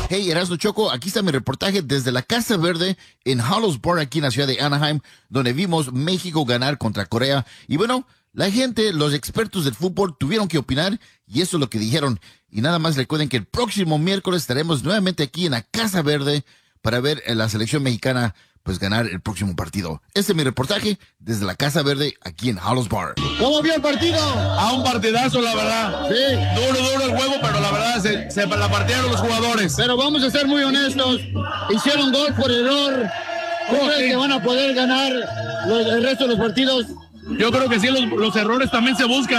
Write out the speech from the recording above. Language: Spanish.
Hey, Erasmo Choco, aquí está mi reportaje desde la Casa Verde en Hollows Bar, aquí en la ciudad de Anaheim, donde vimos México ganar contra Corea. Y bueno, la gente, los expertos del fútbol tuvieron que opinar y eso es lo que dijeron. Y nada más recuerden que el próximo miércoles estaremos nuevamente aquí en la Casa Verde para ver a la selección mexicana pues ganar el próximo partido. Este es mi reportaje desde la Casa Verde aquí en Hollows Bar. ¿Cómo vio el partido? Un partidazo, la verdad. Sí. Duro el juego, pero la verdad se la partieron los jugadores. Pero vamos a ser muy honestos. Hicieron gol por error. ¿Cómo es que van a poder ganar el resto de los partidos? Yo creo que sí, los errores también se buscan.